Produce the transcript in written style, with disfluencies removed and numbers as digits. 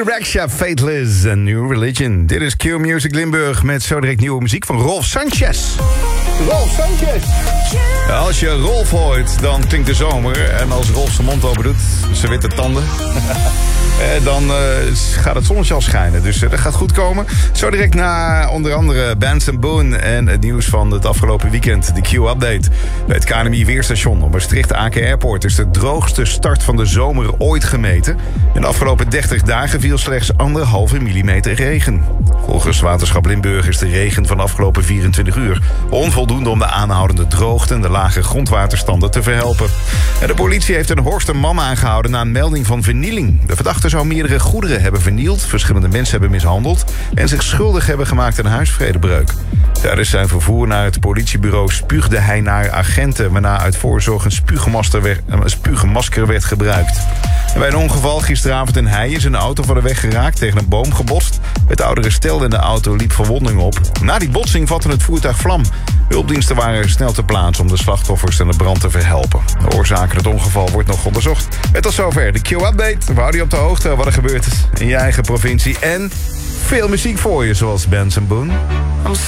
Rexha, Fateless en New Religion. Dit is Q Music Limburg met zo direct nieuwe muziek van Rolf Sanchez. Rolf Sanchez! Ja, als je Rolf hoort, dan klinkt de zomer. En als Rolf zijn mond open doet, zijn witte tanden... dan gaat het zonnetje al schijnen. Dus dat gaat goed komen. Zo direct na onder andere Benson Boone en het nieuws van het afgelopen weekend. De Q-update. Bij het KNMI Weerstation op Maastricht AK Airport is de droogste start van de zomer ooit gemeten. In de afgelopen 30 dagen viel slechts 1,5 millimeter regen. Volgens Waterschap Limburg is de regen van de afgelopen 24 uur onvoldoende om de aanhoudende droogte en de lage grondwaterstanden te verhelpen. En de politie heeft een Horst een man aangehouden na een melding van vernieling. De verdachte zou meerdere goederen hebben vernield, verschillende mensen hebben mishandeld en zich schuldig hebben gemaakt aan huisvredebreuk. Tijdens zijn vervoer naar het politiebureau spuugde hij naar agenten, waarna uit voorzorg een spuugmasker werd gebruikt. En bij een ongeval gisteravond in Heijen is een auto van de weg geraakt, tegen een boom gebotst. Het oudere stel in de auto liep verwondingen op. Na die botsing vatte het voertuig vlam. Hulpdiensten waren snel ter plaatse om de slachtoffers en de brand te verhelpen. De oorzaak van het ongeval wordt nog onderzocht. En tot zover de Q-update. We houden je op de hoogte wat er gebeurd is in je eigen provincie. En veel muziek voor je, zoals Benson Boone.